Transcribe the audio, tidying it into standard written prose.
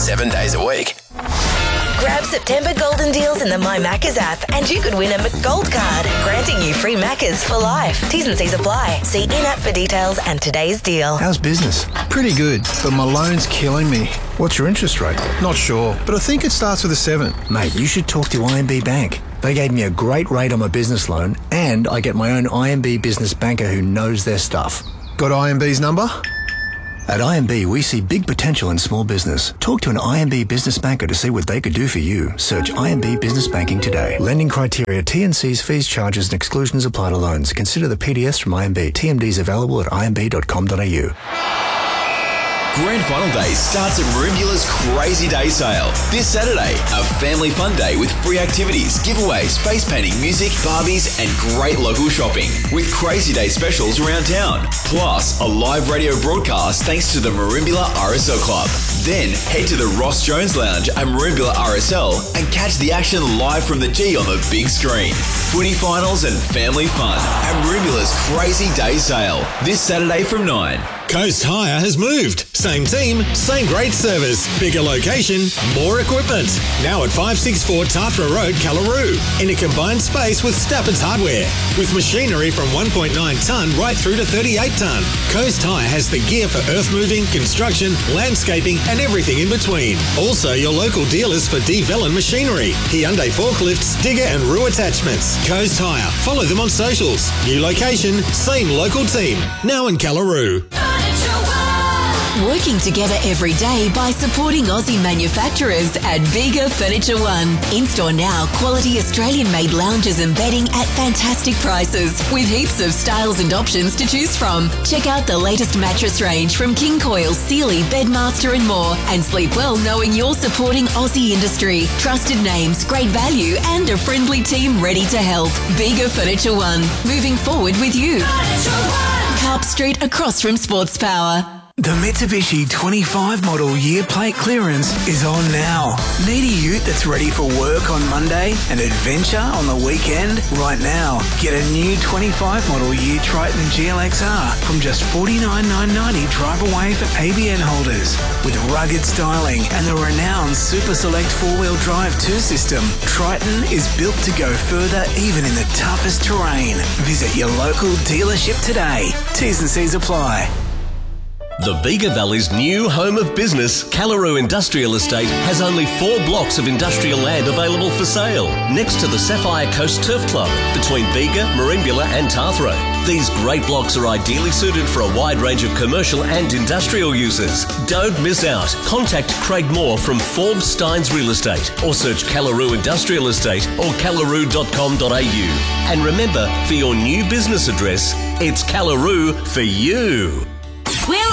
7 days a week. Grab September golden deals in the My Maccas app and you could win a McGold card, granting you free Maccas for life. T's and C's apply. See in-app for details and today's deal. How's business? Pretty good, but my loan's killing me. What's your interest rate? Not sure, but I think it starts with a 7. Mate, you should talk to IMB Bank. They gave me a great rate on my business loan and I get my own IMB business banker who knows their stuff. Got IMB's number? At IMB, we see big potential in small business. Talk to an IMB business banker to see what they could do for you. Search IMB Business Banking today. Lending criteria, T&Cs, fees, charges and exclusions apply to loans. Consider the PDS from IMB. TMDs available at imb.com.au. Grand Final Day starts at Marimbula's Crazy Day Sale. This Saturday, a family fun day with free activities, giveaways, face painting, music, Barbies and great local shopping with Crazy Day specials around town. Plus, a live radio broadcast thanks to the Marimbula RSL Club. Then, head to the Ross Jones Lounge at Marimbula RSL and catch the action live from the G on the big screen. Footy finals and family fun at Marimbula's Crazy Day Sale. This Saturday from 9. Coast Hire has moved. Same team, same great service. Bigger location, more equipment. Now at 564 Tarthra Road, Callaroo. In a combined space with Stafford's Hardware. With machinery from 1.9 tonne right through to 38 tonne. Coast Hire has the gear for earth moving, construction, landscaping and everything in between. Also your local dealers for D-Vellon machinery. Hyundai forklifts, digger and roo attachments. Coast Hire. Follow them on socials. New location, same local team. Now in Callaroo. Working together every day by supporting Aussie manufacturers at Bega Furniture One. In-store now, quality Australian-made lounges and bedding at fantastic prices with heaps of styles and options to choose from. Check out the latest mattress range from King Coil, Sealy, Bedmaster and more and sleep well knowing you're supporting Aussie industry. Trusted names, great value and a friendly team ready to help. Bega Furniture One. Moving forward with you. Carp Street across from Sports Power. The Mitsubishi 25 model year plate clearance is on now. Need a ute that's ready for work on Monday and adventure on the weekend? Right now, get a new 25 model year Triton GLXR from just $49,990 drive away for ABN holders. With rugged styling and the renowned Super Select 4-wheel drive 2 system, Triton is built to go further even in the toughest terrain. Visit your local dealership today. T's and C's apply. The Bega Valley's new home of business, Callaroo Industrial Estate, has only 4 blocks of industrial land available for sale, next to the Sapphire Coast Turf Club, between Bega, Marimbula and Tarthro. These great blocks are ideally suited for a wide range of commercial and industrial uses. Don't miss out. Contact Craig Moore from Forbes Steins Real Estate or search Callaroo Industrial Estate or callaroo.com.au. And remember, for your new business address, it's Callaroo for you. We're